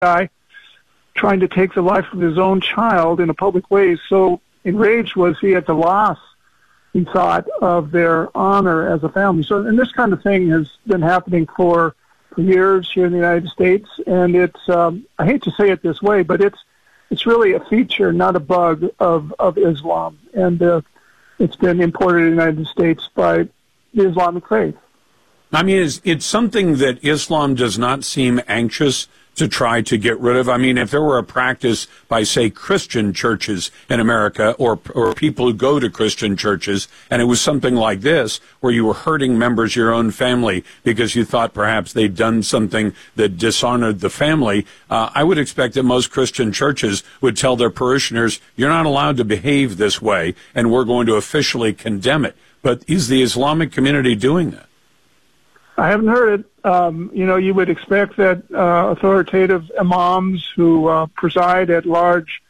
guy trying to take the life of his own child in a public way. So enraged was he at the loss, he thought, of their honor as a family. So, and this kind of thing has been happening for years here in the United States, and it's, I hate to say it this way, but it's really a feature, not a bug, of Islam. And it's been imported in the United States by the Islamic faith. I mean, it's something that Islam does not seem anxious to try to get rid of. I mean, if there were a practice by, say, Christian churches in America or people who go to Christian churches, and it was something like this, where you were hurting members of your own family because you thought perhaps they'd done something that dishonored the family, I would expect that most Christian churches would tell their parishioners, you're not allowed to behave this way, and we're going to officially condemn it. But is the Islamic community doing that? I haven't heard it. You would expect that authoritative imams who preside at large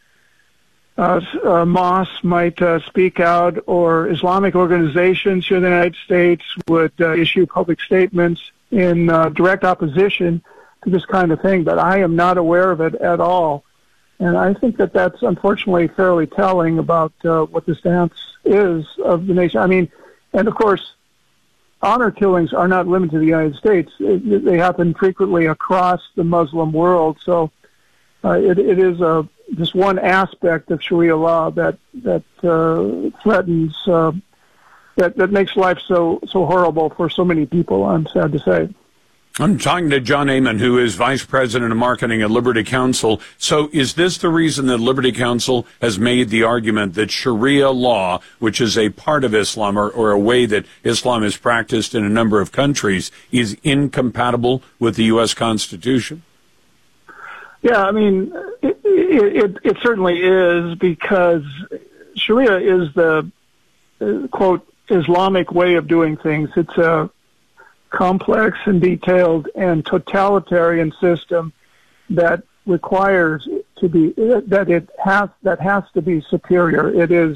mosques might speak out, or Islamic organizations here in the United States would issue public statements in direct opposition to this kind of thing, but I am not aware of it at all. And I think that that's unfortunately fairly telling about what the stance is of the nation. I mean, and of course, honor killings are not limited to the United States. They happen frequently across the Muslim world. So it is just one aspect of Sharia law that threatens, that makes life so horrible for so many people, I'm sad to say. I'm talking to John Amen, who is Vice President of Marketing at Liberty Counsel. So is this the reason that Liberty Counsel has made the argument that Sharia law, which is a part of Islam or a way that Islam is practiced in a number of countries, is incompatible with the U.S. Constitution? Yeah, I mean, it certainly is, because Sharia is the, quote, Islamic way of doing things. It's a complex and detailed and totalitarian system that requires to be that has to be superior. It is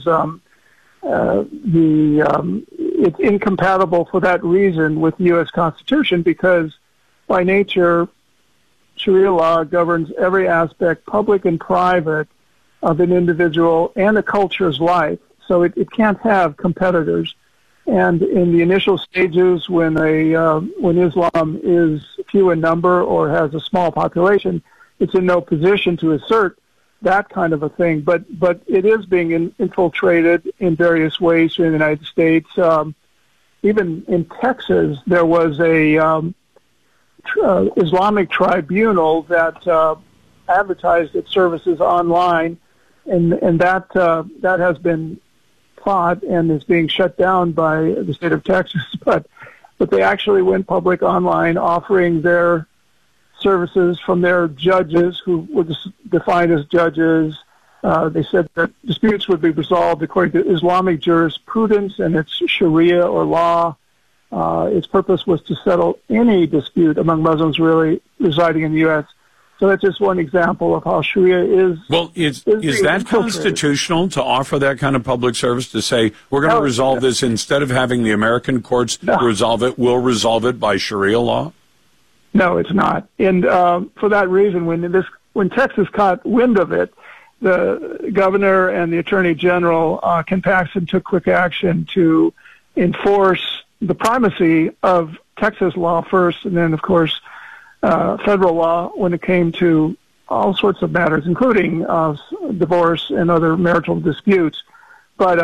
it's incompatible for that reason with the U.S. Constitution, because by nature Sharia law governs every aspect, public and private, of an individual and a culture's life. So it can't have competitors. And in the initial stages, when Islam is few in number or has a small population, it's in no position to assert that kind of a thing. But it is being infiltrated in various ways here in the United States. Even in Texas, there was a Islamic tribunal that advertised its services online, and that has been fought and is being shut down by the state of Texas, but they actually went public online, offering their services from their judges, who were defined as judges. They said that disputes would be resolved according to Islamic jurisprudence and its Sharia or law. Its purpose was to settle any dispute among Muslims really residing in the U.S. So that's just one example of how Sharia is. Well, is that constitutional to offer that kind of public service, to say we're going to resolve this instead of having the American courts resolve it? We'll resolve it by Sharia law. No, it's not. And for that reason, when Texas caught wind of it, the governor and the attorney general, Ken Paxton, took quick action to enforce the primacy of Texas law first, and then, of course, federal law when it came to all sorts of matters, including divorce and other marital disputes. But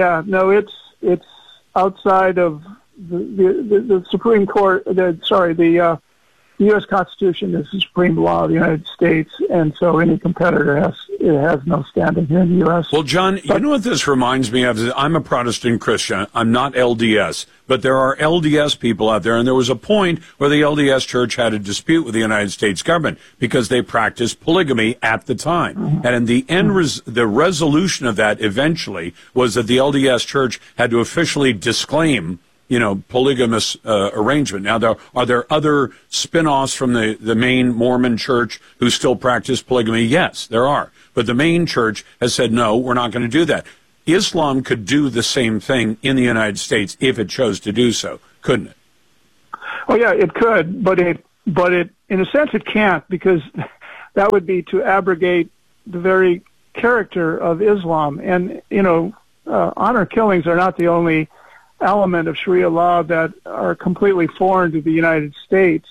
it's outside of the Supreme Court. The U.S. Constitution is the supreme law of the United States, and so any competitor has no standing here in the U.S. Well, John, you know what this reminds me of? I'm a Protestant Christian. I'm not LDS, but there are LDS people out there, and there was a point where the LDS Church had a dispute with the United States government because they practiced polygamy at the time. Mm-hmm. And in the end, the resolution of that eventually was that the LDS Church had to officially disclaim polygamous arrangement. Now, are there other spin-offs from the main Mormon church who still practice polygamy? Yes, there are. But the main church has said, no, we're not going to do that. Islam could do the same thing in the United States if it chose to do so, couldn't it? Oh, yeah, it could, but it in a sense it can't, because that would be to abrogate the very character of Islam. And, honor killings are not the only element of Sharia law that are completely foreign to the United States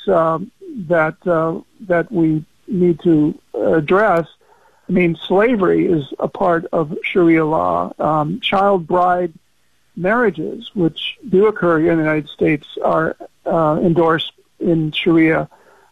that we need to address. I mean, slavery is a part of Sharia law. Child bride marriages, which do occur here in the United States, are endorsed in Sharia.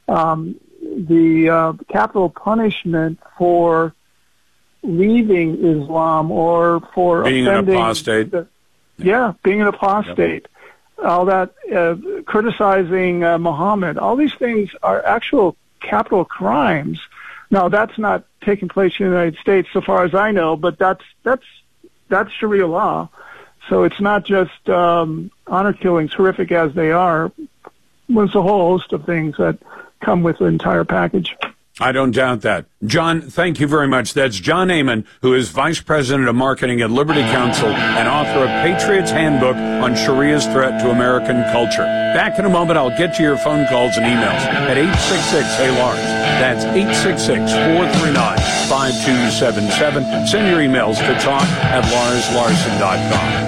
The capital punishment for leaving Islam or for being offending an apostate. Being an apostate. Yep. All that, criticizing Muhammad. All these things are actual capital crimes. Now, that's not taking place in the United States, so far as I know, but that's Sharia law. So it's not just honor killings, horrific as they are. There's a whole host of things that come with the entire package. I don't doubt that. John, thank you very much. That's John Amen, who is Vice President of Marketing at Liberty Counsel and author of Patriot's Handbook on Sharia's Threat to American Culture. Back in a moment, I'll get to your phone calls and emails at 866-HEY-LARS. That's 866-439-5277. Send your emails to talk@LarsLarson.com.